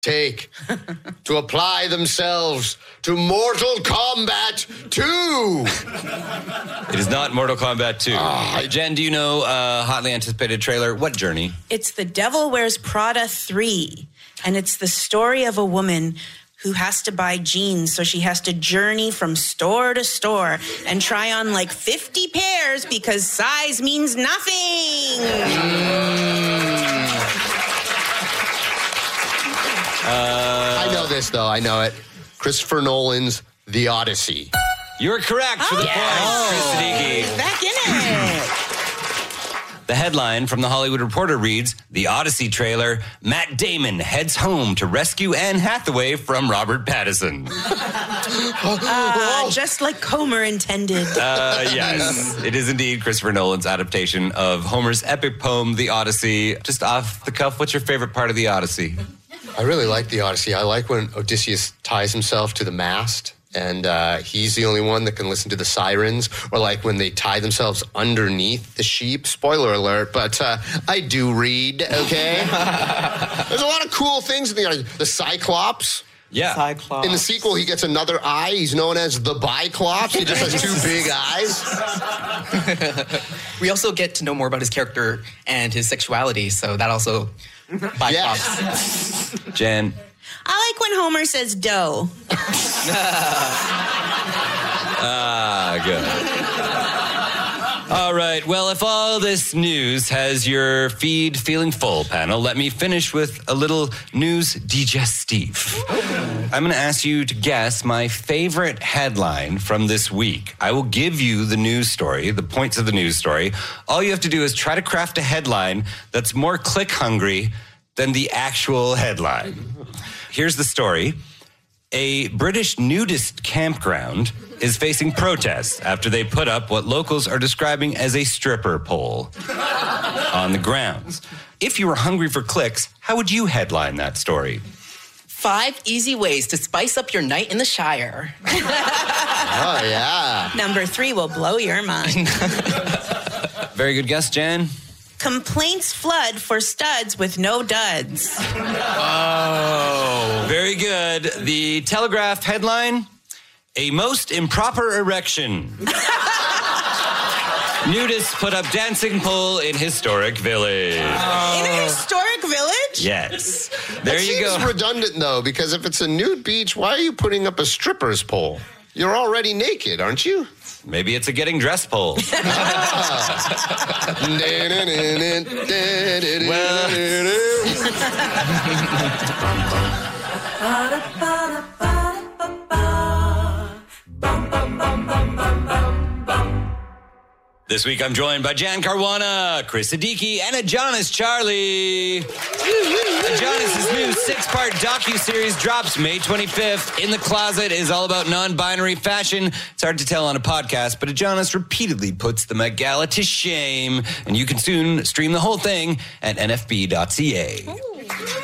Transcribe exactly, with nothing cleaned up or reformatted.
take to apply themselves to Mortal Kombat two. It is not Mortal Kombat two. Uh, Jen, do you know uh, hotly anticipated trailer? What journey? It's The Devil Wears Prada three, and it's the story of a woman who has to buy jeans, so she has to journey from store to store and try on like fifty pairs because size means nothing. Mm. Uh, I know this, though. I know it. Christopher Nolan's The Odyssey. You're correct for the yes. point, Chris Siddiqui. Back in it. The headline from The Hollywood Reporter reads, The Odyssey trailer, Matt Damon heads home to rescue Anne Hathaway from Robert Pattinson. uh, just like Homer intended. Uh, yes, it is indeed Christopher Nolan's adaptation of Homer's epic poem, The Odyssey. Just off the cuff, what's your favorite part of The Odyssey? I really like The Odyssey. I like when Odysseus ties himself to the mast and uh, he's the only one that can listen to the sirens, or like when they tie themselves underneath the sheep. Spoiler alert, but uh, I do read, okay? There's a lot of cool things in the Odyssey. The Cyclops. Yeah. Cyclops. In the sequel, he gets another eye. He's known as the Biclops. He just has two big eyes. We also get to know more about his character and his sexuality, so that also Biclops. Yes. Jen. I like when Homer says dough. Ah, good. All right, well, if all this news has your feed feeling full, panel, let me finish with a little news digestif. I'm going to ask you to guess my favorite headline from this week. I will give you the news story, the points of the news story. All you have to do is try to craft a headline that's more click-hungry than the actual headline. Here's the story. A British nudist campground is facing protests after they put up what locals are describing as a stripper pole on the grounds. If you were hungry for clicks, how would you headline that story? Five easy ways to spice up your night in the Shire. Oh, yeah. Number three will blow your mind. Very good guess, Jen. Complaints flood for studs with no duds. Oh. Very good. The Telegraph headline, a most improper erection. Nudists put up dancing pole in historic village. Oh. In a historic village? Yes. There that you go. Seems redundant, though, because if it's a nude beach, why are you putting up a stripper's pole? You're already naked, aren't you? Maybe it's a getting dressed pole. This week I'm joined by Jan Caruana, Chris Siddiqui, and Adonis Charlie. Adonis' new six-part docu-series drops May twenty-fifth. In the Closet is all about non-binary fashion. It's hard to tell on a podcast, but Adonis repeatedly puts the Met Gala to shame, and you can soon stream the whole thing at N F B dot C A.